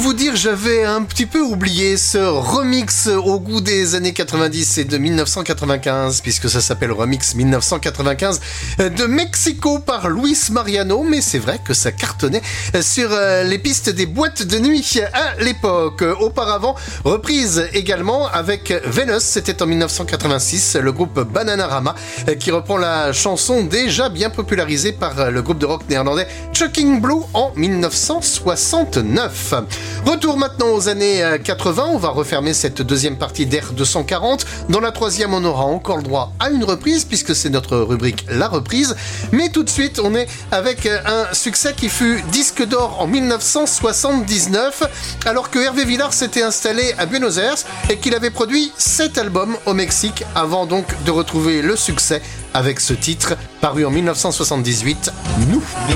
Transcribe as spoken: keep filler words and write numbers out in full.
vous dire, j'avais un petit peu oublié ce remix au goût des années quatre-vingt-dix et de dix-neuf cent quatre-vingt-quinze, puisque ça s'appelle Remix dix-neuf cent quatre-vingt-quinze de Mexico par Luis Mariano, mais c'est vrai que ça cartonnait sur les pistes des boîtes de nuit à l'époque. Auparavant, reprise également avec Venus, c'était en dix-neuf cent quatre-vingt-six, le groupe Bananarama qui reprend la chanson déjà bien popularisée par le groupe de rock néerlandais Shocking Blue en dix-neuf cent soixante-neuf. Retour maintenant aux années quatre-vingts, on va refermer cette deuxième partie d'R deux cent quarante. Dans la troisième, on aura encore le droit à une reprise puisque c'est notre rubrique La Reprise. Mais tout de suite, on est avec un succès qui fut disque d'or en dix-neuf cent soixante-dix-neuf, alors que Hervé Villard s'était installé à Buenos Aires et qu'il avait produit sept albums au Mexique avant donc de retrouver le succès avec ce titre paru en dix-neuf cent soixante-dix-huit, Nous. Nous.